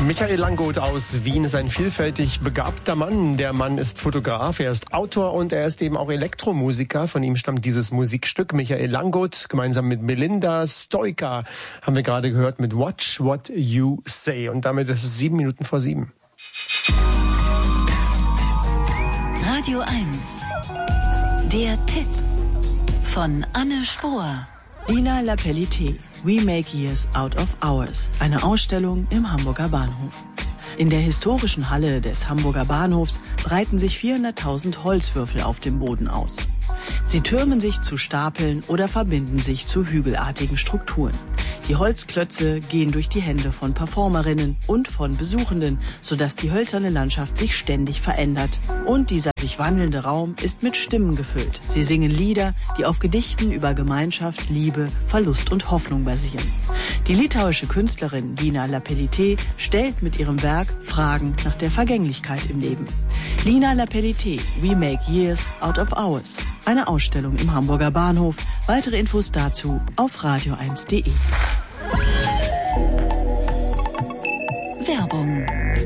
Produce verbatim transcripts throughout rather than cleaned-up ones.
Michael Langgoth aus Wien ist ein vielfältig begabter Mann. Der Mann ist Fotograf, er ist Autor und er ist eben auch Elektromusiker. Von ihm stammt dieses Musikstück. Michael Langgoth gemeinsam mit Melinda Stoica haben wir gerade gehört mit Watch What You Say. Und damit ist es sieben Minuten vor sieben. Radio eins. Der Tipp von Anne Spohr. Lina Lapellité, We Make Years Out of Hours. Eine Ausstellung im Hamburger Bahnhof. In der historischen Halle des Hamburger Bahnhofs breiten sich vierhunderttausend Holzwürfel auf dem Boden aus. Sie türmen sich zu Stapeln oder verbinden sich zu hügelartigen Strukturen. Die Holzklötze gehen durch die Hände von Performerinnen und von Besuchenden, sodass die hölzerne Landschaft sich ständig verändert. Und dieser sich wandelnde Raum ist mit Stimmen gefüllt. Sie singen Lieder, die auf Gedichten über Gemeinschaft, Liebe, Verlust und Hoffnung basieren. Die litauische Künstlerin Lina Lapellité stellt mit ihrem Werk Fragen nach der Vergänglichkeit im Leben. Lina Lapellité, We Make Years Out of Hours. Eine Ausstellung im Hamburger Bahnhof. Weitere Infos dazu auf radio eins punkt de. Werbung.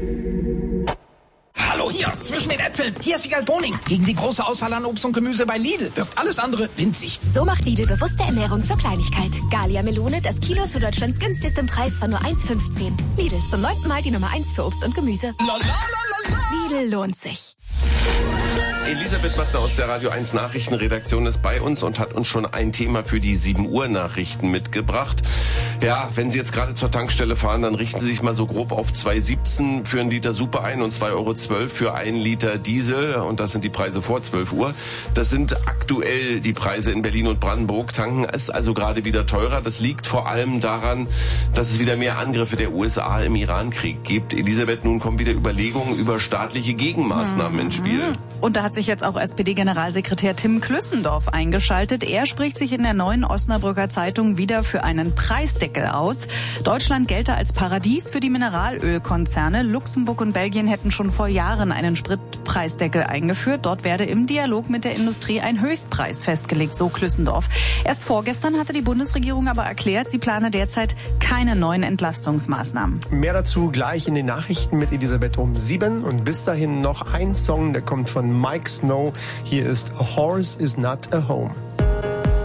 Hallo, hier, zwischen den Äpfeln. Hier ist Wiegald Boning. Gegen die große Auswahl an Obst und Gemüse bei Lidl wirkt alles andere winzig. So macht Lidl bewusste Ernährung zur Kleinigkeit. Gallia Melone, das Kilo zu Deutschlands günstigstem Preis von nur eins fünfzehn. Lidl, zum neunten Mal die Nummer eins für Obst und Gemüse. Lidl lohnt sich. Elisabeth Mattner aus der Radio eins Nachrichtenredaktion ist bei uns und hat uns schon ein Thema für die sieben Uhr Nachrichten mitgebracht. Ja, wenn Sie jetzt gerade zur Tankstelle fahren, dann richten Sie sich mal so grob auf zwei Euro siebzehn für einen Liter Super ein und zwei Euro zwölf für einen Liter Diesel. Und das sind die Preise vor zwölf Uhr. Das sind aktuell die Preise in Berlin und Brandenburg. Tanken ist also gerade wieder teurer. Das liegt vor allem daran, dass es wieder mehr Angriffe der U S A im Iran-Krieg gibt. Elisabeth, nun kommen wieder Überlegungen über staatliche Gegenmaßnahmen mhm. ins Spiel. Und da hat sich jetzt auch S P D-Generalsekretär Tim Klüssendorf eingeschaltet. Er spricht sich in der Neuen Osnabrücker Zeitung wieder für einen Preisdeckel aus. Deutschland gelte als Paradies für die Mineralölkonzerne. Luxemburg und Belgien hätten schon vor Jahren einen Spritpreisdeckel eingeführt. Dort werde im Dialog mit der Industrie ein Höchstpreis festgelegt, so Klüssendorf. Erst vorgestern hatte die Bundesregierung aber erklärt, sie plane derzeit keine neuen Entlastungsmaßnahmen. Mehr dazu gleich in den Nachrichten mit Elisabeth um sieben. Und bis dahin noch ein Song, der kommt von Mike Snow. Hier ist A Horse Is Not a Home.